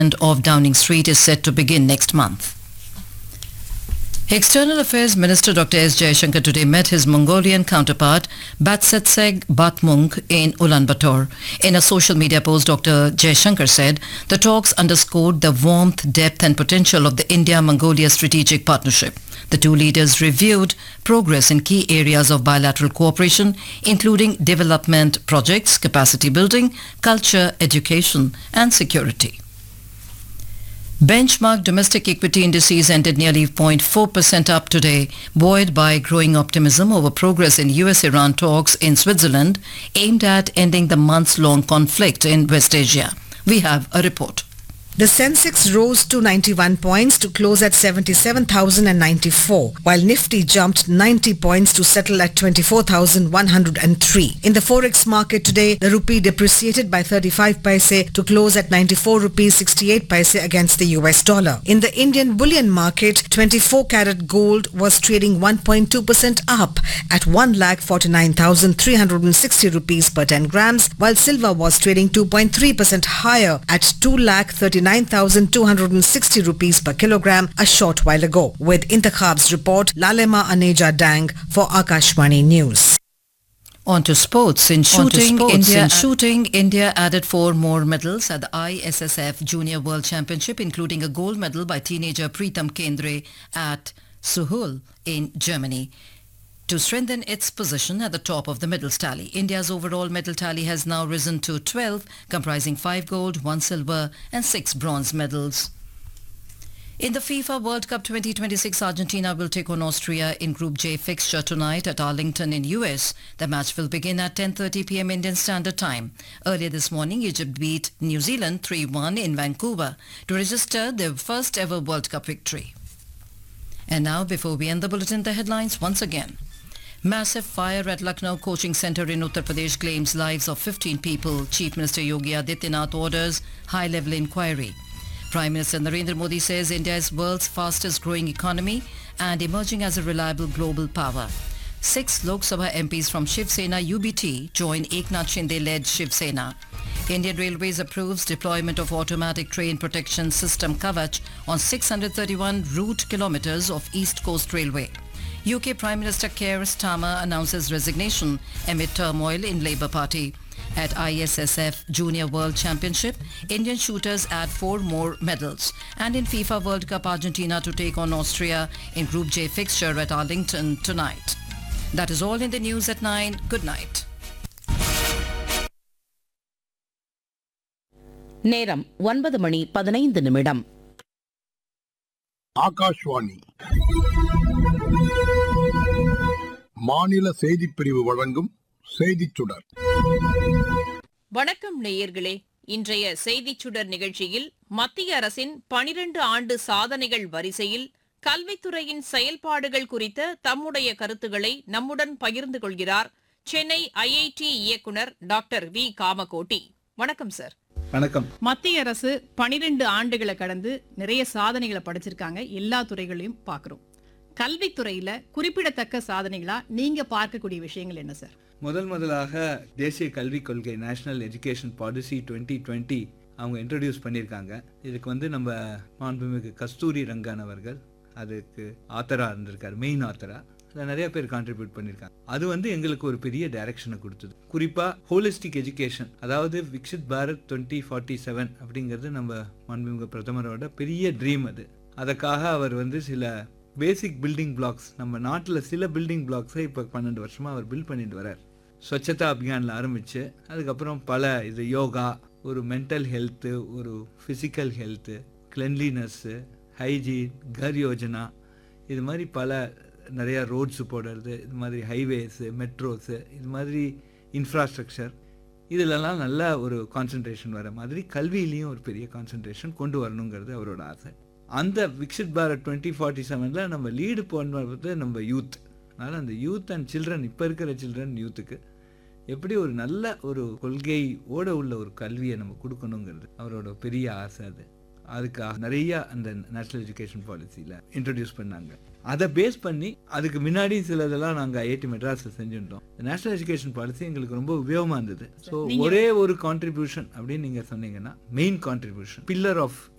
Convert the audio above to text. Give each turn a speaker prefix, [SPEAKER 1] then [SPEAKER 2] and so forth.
[SPEAKER 1] of Downing Street is set to begin next month. External Affairs Minister Dr. S. Jaishankar today met his Mongolian counterpart Batsetseg Batmung in Ulaanbaatar. In a social media post, Dr. Jaishankar said the talks underscored the warmth, depth and potential of the India-Mongolia strategic partnership. The two leaders reviewed progress in key areas of bilateral cooperation, including development projects, capacity building, culture, education and security. Benchmark domestic equity indices ended nearly 0.4% up today, buoyed by growing optimism over progress in US-Iran talks in Switzerland, aimed at ending the months-long conflict in West Asia. We have a report.
[SPEAKER 2] The Sensex rose to 91 points to close at 77,094, while Nifty jumped 90 points to settle at 24,103. In the forex market today, the rupee depreciated by 35 paise to close at 94 rupees 68 paise against the US dollar. In the Indian bullion market, 24-carat gold was trading 1.2% up at 1,49,360 rupees per 10 grams, while silver was trading 2.3% higher at 2,39,260 rupees per kilogram a short while ago. With Intakhab's report, Lalema Aneja Dang for Akashvani News.
[SPEAKER 1] On to sports. In shooting, India added 4 more medals at the ISSF Junior World Championship, including a gold medal by teenager Preetam Kendre at Suhul in Germany, to strengthen its position at the top of the medals tally. India's overall medal tally has now risen to 12, comprising 5 gold, 1 silver and 6 bronze medals. In the FIFA World Cup 2026, Argentina will take on Austria in Group J fixture tonight at Arlington in US. The match will begin at 10:30 p.m. Indian Standard Time. Earlier this morning, Egypt beat New Zealand 3-1 in Vancouver to register their first ever World Cup victory. And now, before we end the bulletin, the headlines once again. Massive fire at Lucknow coaching centre in Uttar Pradesh claims lives of 15 people. Chief Minister Yogi Adityanath orders high-level inquiry. Prime Minister Narendra Modi says India is world's fastest growing economy and emerging as a reliable global power. 6 Lok Sabha MPs from Shiv Sena UBT join Eknath Shinde-led Shiv Sena. Indian Railways approves deployment of automatic train protection system Kavach on 631 route kilometres of East Coast Railway. UK Prime Minister Keir Starmer announces resignation amid turmoil in Labour Party. At ISSF Junior World Championship, Indian shooters add 4 more medals. And in FIFA World Cup, Argentina to take on Austria in Group J fixture at Arlington tonight. That is all in the news at 9. Good night.
[SPEAKER 3] நேரம் 9:15
[SPEAKER 4] ஆகாஷ்வாணி மாநில செய்திப் பிரிவு வழங்கும் செய்திச் சுடர்.
[SPEAKER 5] வணக்கம் நேயர்களே. இன்றைய செய்திச் சுடர் நிகழ்ச்சியில் மத்திய அரசின் 12 ஆண்டு சாதனைகள் வரிசையில் கல்வித்துறையின் செயல்பாடுகள் குறித்த தம்முடைய கருத்துக்களை நம்முடன் பகிர்ந்து கொள்கிறார் சென்னை ஐஐடி இயக்குனர் டாக்டர் வி காமகோட்டி. வணக்கம் சார்.
[SPEAKER 6] வணக்கம்.
[SPEAKER 7] மத்திய அரசு 12 ஆண்டுகளை கடந்து நிறைய சாதனைகளை படைச்சிருக்காங்க. எல்லா துறைகளையும் பார்க்கிறோம். கல்வித்துறையில குறிப்பிடத்தக்க சாதனைகளா நீங்க பார்க்கக்கூடிய விஷயங்கள் என்ன சார்?
[SPEAKER 6] முதலாக தேசிய கல்விக் கொள்கை நேஷனல் எஜுகேஷன் பாலிசி 2020 அவங்க இன்ட்ரடியூஸ் பண்ணியிருக்காங்க. இதுக்கு நம்ம மாண்புமிகு கஸ்தூரி ரங்கன் அவர்கள் அதுக்கு ஆத்தரா இருந்திருக்காரு, மெயின் ஆத்தரா. அதில் நிறைய பேர் கான்ட்ரிபியூட் பண்ணியிருக்காங்க. அது எங்களுக்கு ஒரு பெரிய டைரக்ஷனை கொடுத்தது. குறிப்பாக ஹோலிஸ்டிக் எஜுகேஷன், அதாவது விக்ஷித் பாரத் 2047 அப்படிங்கிறது நம்ம மாண்புமிகு பிரதமரோட பெரிய ட்ரீம். அதுக்காக அவர் சில பேசிக் பில்டிங் பிளாக்ஸ், நம்ம நாட்டில் சில பில்டிங் பிளாக்ஸை இப்போ 12 வருஷமாக அவர் பில்ட் பண்ணிட்டு வரார். ஸ்வச்சதா அபியானில் ஆரம்பித்து அதுக்கப்புறம் பல யோகா, ஒரு மென்டல் ஹெல்த்து, ஒரு ஃபிசிக்கல் ஹெல்த்து, கிளென்லினஸ்ஸு, ஹைஜீன், கர் யோஜனா, இது மாதிரி நிறையா ரோட்ஸு போடுறது, இது மாதிரி ஹைவேஸு, மெட்ரோஸு, இது மாதிரி இன்ஃப்ராஸ்ட்ரக்சர், இதிலெல்லாம் நல்ல ஒரு கான்சன்ட்ரேஷன் வர மாதிரி கல்வியிலையும் ஒரு பெரிய கான்சன்ட்ரேஷன் கொண்டு வரணுங்கிறது அவரோட ஆசை. அந்த விக்ஷித் பாரத் 2047 நம்ம லீடு போனது நம்ம யூத். அதனால் அந்த யூத் அண்ட் சில்ட்ரன், இப்போ இருக்கிற சில்ட்ரன் யூத்துக்கு எப்படி ஒரு நல்ல ஒரு கொள்கையோட உள்ள ஒரு கல்வியை நம்ம கொடுக்கணுங்கிறது அவரோட பெரிய ஆசை. அதுக்காக நிறையா அந்த நேஷனல் எஜுகேஷன் பாலிசியில் இன்ட்ரடியூஸ் பண்ணாங்க. அதை பேஸ் பண்ணி அதுக்கு முன்னாடி சிலதெல்லாம் நாங்கள் ஐஐடி மெட்ராஸில் செஞ்சுட்டோம். நேஷனல் எஜுகேஷன் பாலிசி எங்களுக்கு ரொம்ப உபயோகமாக இருந்தது. ஸோ ஒரே ஒரு கான்ட்ரிபியூஷன் அப்படின்னு நீங்கள் சொன்னீங்கன்னா மெயின் கான்ட்ரிபியூஷன் பில்லர் ஆஃப்